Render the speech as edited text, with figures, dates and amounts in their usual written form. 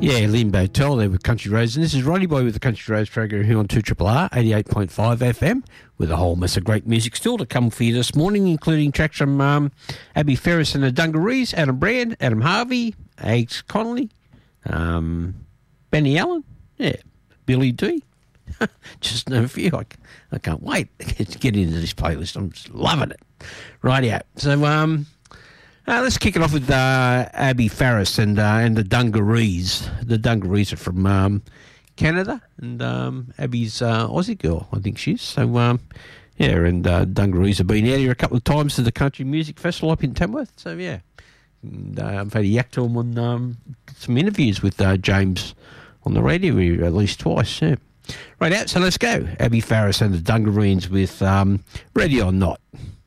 Yeah, Lynn Botel there with Country Roads. And this is Roddy Boy with the Country Roads program here on 2RRR 88.5 FM with a whole mess of great music still to come for you this morning, including tracks from Abby Ferris and the Dungarees, Adam Brand, Adam Harvey, Ags Connolly, Benny Allen, yeah, Billy D. Just know a few. I can't wait to get into this playlist. I'm just loving it. Rightio. So, let's kick it off with Abby Ferris and the Dungarees. The Dungarees are from Canada, and Abby's Aussie girl, I think she is. So, yeah, and Dungarees have been out here a couple of times to the Country Music Festival up in Tamworth. So, yeah, and, I've had a yak to them on some interviews with James on the radio here at least twice. Yeah. Right out, so let's go. Abby Ferris and the Dungarees with Ready or Not.